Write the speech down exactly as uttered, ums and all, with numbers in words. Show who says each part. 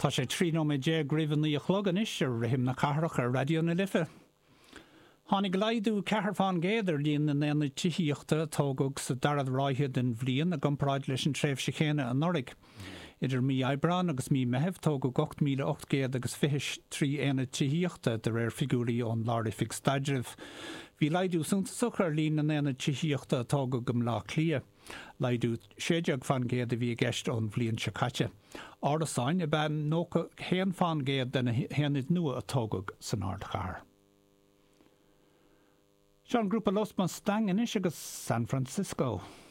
Speaker 1: Tá sé trí nó mé dé gríomhan í a chlogan is ar rihim na cathrach ar radio na lifa. Tháinig leidú cethar fáin géidir líon na néna tííochta tógóg sa darad ráithe den bhliain a gcomparáid leis an tréimh sé chéine an Norig. Idir mí Eibreán agus mí mehebh tógóg ocht míle ocht géad agus fichis trí éna tííochta de réir figúrí ón láir fig staidirh. Bhí leidú suntasach ar líon na néna tííochta tógóg gom lá clia. Leidú séideag fan géad a bhí gceist ón bhliain se caite. Árasáin i ben nócha héan fan géad den héanid nua a tógóg san ard char. Sean grúpa Los Mustangan is agus San Francisco.